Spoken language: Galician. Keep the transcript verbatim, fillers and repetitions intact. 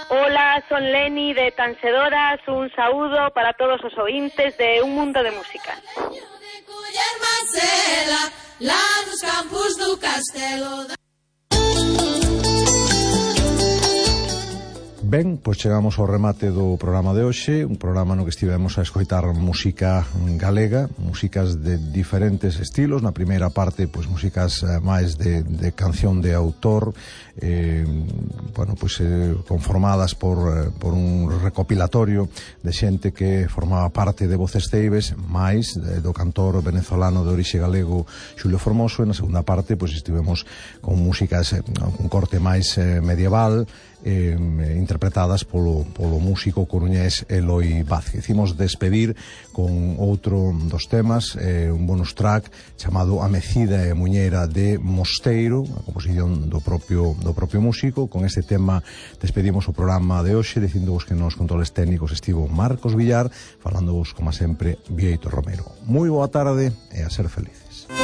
Hola, son Leni de Tansedoras, un saúdo para todos os ointes de Un Mundo de Música. Lá nos campos do Castelo. Ben, pois chegamos ao remate do programa de hoxe, un programa no que estivemos a escoitar música galega, músicas de diferentes estilos. Na primeira parte, pois músicas máis de, de canción de autor, eh, bueno, pois eh, conformadas por, eh, por un recopilatorio de xente que formaba parte de Voces Ceibes, máis eh, do cantor venezolano de orixe galego Xulio Formoso. E na segunda parte, pois estivemos con músicas, eh, un corte máis eh, medieval, Eh, interpretadas polo, polo músico coruñés Eloi Vázquez. Hicimos despedir con outro dos temas, eh, un bonus track chamado A Mecida e Muñeira de Mosteiro, a composición do propio, do propio músico. Con este tema despedimos o programa de hoxe, dicindovos que nos controles técnicos estivo Marcos Villar, falándovos, como sempre, Bieito Romero. Moi boa tarde e a ser felices.